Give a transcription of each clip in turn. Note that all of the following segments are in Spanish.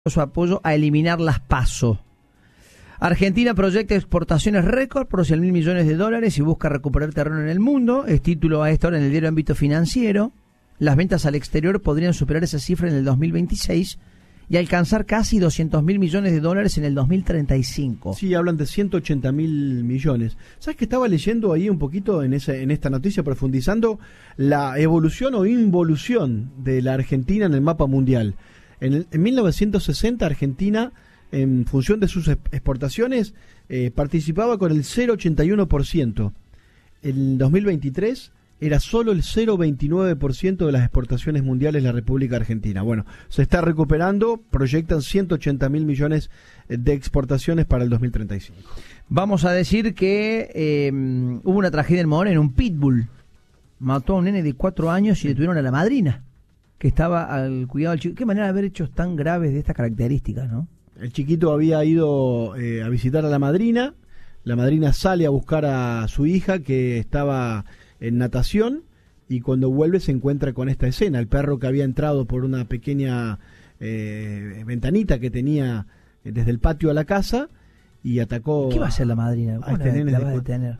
su apoyo a eliminar las PASO. Argentina proyecta exportaciones récord por 100.000 millones de dólares y busca recuperar terreno en el mundo. Es título a esta hora en el diario Ámbito Financiero. Las ventas al exterior podrían superar esa cifra en el 2026 y alcanzar casi 200.000 millones de dólares en el 2035. Sí, hablan de 180.000 millones. ¿Sabes que estaba leyendo ahí un poquito en esta noticia, profundizando la evolución o involución de la Argentina en el mapa mundial? En 1960, Argentina, en función de sus exportaciones, participaba con el 0,81%. En 2023 era solo el 0,29% de las exportaciones mundiales de la República Argentina. Bueno, se está recuperando, proyectan 180.000 millones de exportaciones para el 2035. Vamos a decir que hubo una tragedia en Moreno, un pitbull mató a un nene de 4 años y detuvieron a la madrina, que estaba al cuidado del chico. Qué manera de haber hechos tan graves de estas características, ¿no? El chiquito había ido a visitar a la madrina sale a buscar a su hija que estaba en natación y cuando vuelve se encuentra con esta escena, el perro que había entrado por una pequeña ventanita que tenía desde el patio a la casa y atacó. ¿Qué va a hacer la madrina? A este nene la va a detener?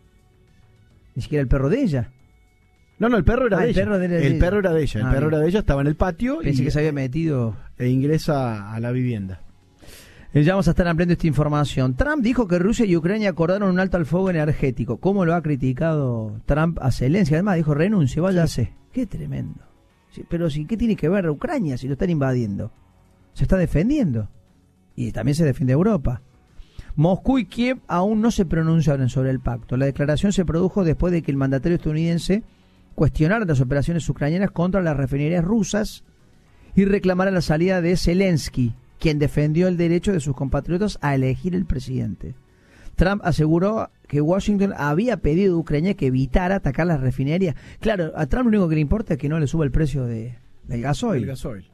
Ni siquiera el perro de ella. No, el perro era de ella. El perro era de ella, estaba en el patio. Pensé que se había metido. E ingresa a la vivienda. Ya vamos a estar ampliando esta información. Trump dijo que Rusia y Ucrania acordaron un alto al fuego energético. ¿Cómo lo ha criticado Trump a Zelensky? Además dijo, renuncie, váyase. Sí. Qué tremendo. Sí, pero sí, ¿qué tiene que ver Ucrania si lo están invadiendo? Se está defendiendo. Y también se defiende Europa. Moscú y Kiev aún no se pronunciaron sobre el pacto. La declaración se produjo después de que el mandatario estadounidense cuestionara las operaciones ucranianas contra las refinerías rusas y reclamara la salida de Zelensky, quien defendió el derecho de sus compatriotas a elegir el presidente. Trump aseguró que Washington había pedido a Ucrania que evitara atacar las refinerías. Claro, a Trump lo único que le importa es que no le suba el precio del gasoil. El gasoil.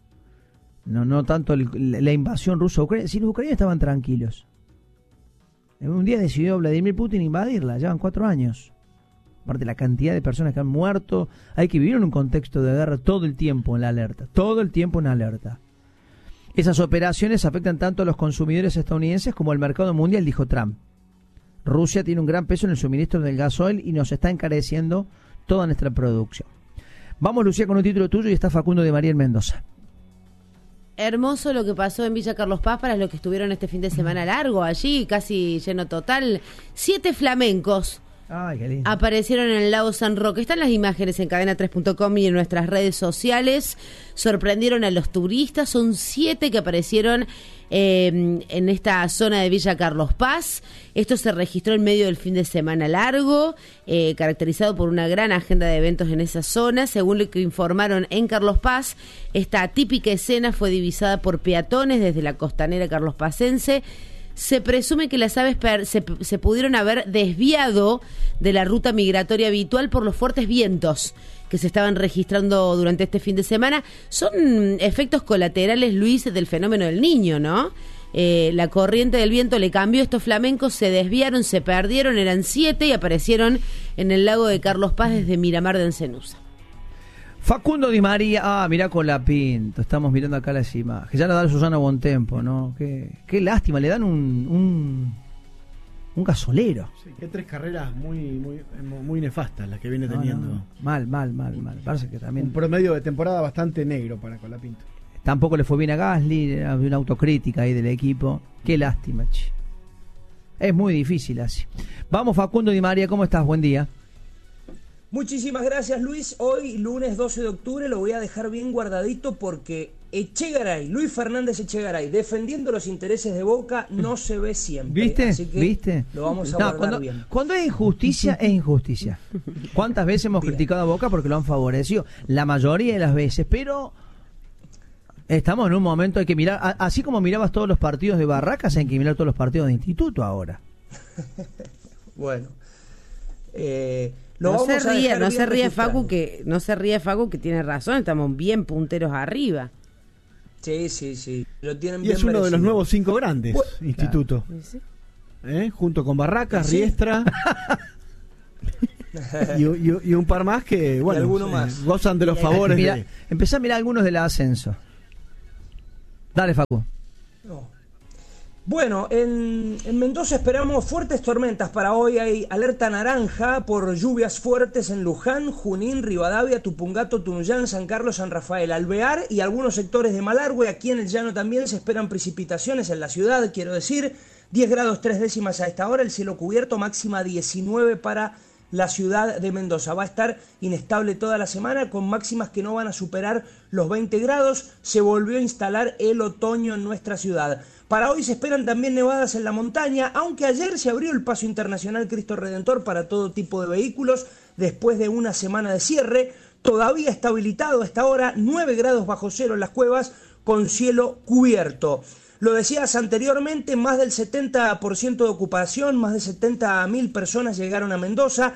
No tanto la invasión rusa a Ucrania. Si los ucranianos estaban tranquilos. Un día decidió Vladimir Putin invadirla, llevan 4 años. Aparte la cantidad de personas que han muerto, hay que vivir en un contexto de guerra todo el tiempo en alerta. Esas operaciones afectan tanto a los consumidores estadounidenses como al mercado mundial, dijo Trump. Rusia tiene un gran peso en el suministro del gasoil y nos está encareciendo toda nuestra producción. Vamos, Lucía, con un título tuyo y está Facundo de María en Mendoza. Hermoso lo que pasó en Villa Carlos Paz para los que estuvieron este fin de semana largo allí, casi lleno total. 7 flamencos. Ay, qué lindo. Aparecieron en el lago San Roque. Están las imágenes en cadena3.com y en nuestras redes sociales. Sorprendieron a los turistas. Son 7 que aparecieron en esta zona de Villa Carlos Paz. Esto se registró en medio del fin de semana largo, caracterizado por una gran agenda de eventos en esa zona. Según lo que informaron en Carlos Paz, esta atípica escena fue divisada por peatones desde la costanera carlospacense. Se presume que las aves se pudieron haber desviado de la ruta migratoria habitual por los fuertes vientos que se estaban registrando durante este fin de semana. Son efectos colaterales, Luis, del fenómeno del Niño, ¿no? La corriente del viento le cambió, estos flamencos se desviaron, se perdieron, eran 7 y aparecieron en el lago de Carlos Paz desde Miramar de Encenusa. Facundo Di María, mirá con la pinta, estamos mirando acá las imágenes. Ya la da Susana Bontempo, ¿no? Qué lástima, le dan un gasolero. Sí, que 3 carreras muy nefastas las que viene teniendo. No. Mal. Parece que también. Un promedio de temporada bastante negro para Colapinto. Tampoco le fue bien a Gasly, había una autocrítica ahí del equipo. Qué lástima, che. Es muy difícil así. Vamos, Facundo Di María, ¿cómo estás? Buen día. Muchísimas gracias, Luis. Hoy, lunes 12 de octubre, lo voy a dejar bien guardadito porque Luis Fernández Echegaray, defendiendo los intereses de Boca, no se ve siempre. ¿Viste? Así que ¿Viste? Lo vamos a guardar bien. Cuando es injusticia, es injusticia. ¿Cuántas veces hemos criticado a Boca porque lo han favorecido? La mayoría de las veces, pero estamos en un momento, hay que mirar, así como mirabas todos los partidos de Barracas, hay que mirar todos los partidos de Instituto ahora. Bueno. No se ríe Facu que tiene razón, estamos bien punteros arriba. Sí, lo tienen y bien es uno merecido. de los nuevos 5 grandes, Instituto. Claro. Junto con Barracas, sí. Riestra y un par más que, bueno, más. gozan de los favores. Empezá a mirar algunos del ascenso. Dale, Facu. No. Bueno, en Mendoza esperamos fuertes tormentas para hoy. Hay alerta naranja por lluvias fuertes en Luján, Junín, Rivadavia, Tupungato, Tunuyán, San Carlos, San Rafael, Alvear y algunos sectores de Malargüe. Aquí en el llano también se esperan precipitaciones en la ciudad, quiero decir, 10 grados 3 décimas a esta hora, el cielo cubierto, máxima 19 para la ciudad de Mendoza. Va a estar inestable toda la semana con máximas que no van a superar los 20 grados. Se volvió a instalar el otoño en nuestra ciudad. Para hoy se esperan también nevadas en la montaña, aunque ayer se abrió el paso internacional Cristo Redentor para todo tipo de vehículos después de una semana de cierre. Todavía está habilitado a esta hora, 9 grados bajo cero en las cuevas con cielo cubierto. Lo decías anteriormente, más del 70% de ocupación, más de 70.000 personas llegaron a Mendoza,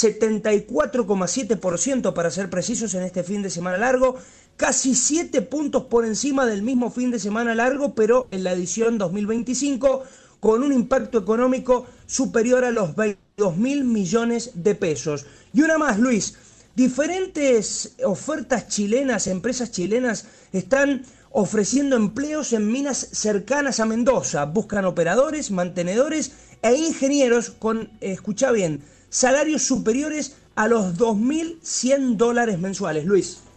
74,7% para ser precisos en este fin de semana largo, casi 7 puntos por encima del mismo fin de semana largo, pero en la edición 2025, con un impacto económico superior a los 22.000 millones de pesos. Y una más, Luis, diferentes ofertas chilenas, empresas chilenas están ofreciendo empleos en minas cercanas a Mendoza. Buscan operadores, mantenedores e ingenieros con, escucha bien, salarios superiores a los $2.100 mensuales. Luis.